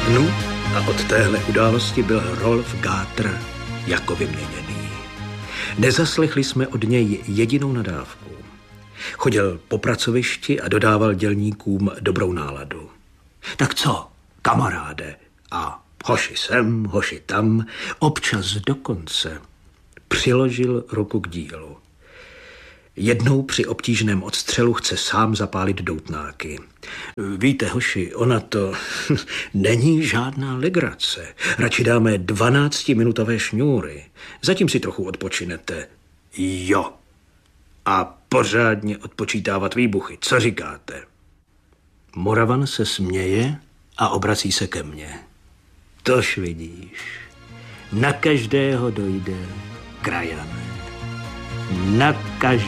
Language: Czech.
No a od téhle události byl Rolf Gátr jako vyměněný. Nezaslechli jsme od něj jedinou nadávku. Chodil po pracovišti a dodával dělníkům dobrou náladu. Tak co, kamaráde? A hoši sem, hoši tam, občas dokonce přiložil ruku k dílu. Jednou při obtížném odstřelu chce sám zapálit doutnáky. Víte, hoši, ona to není žádná legrace. Radši dáme 12minutové šňůry. Zatím si trochu odpočinete. Jo. A pořádně odpočítávat výbuchy. Co říkáte? Moravan se směje a obrací se ke mně. Tož vidíš, na každého dojde, krajane. Na každého.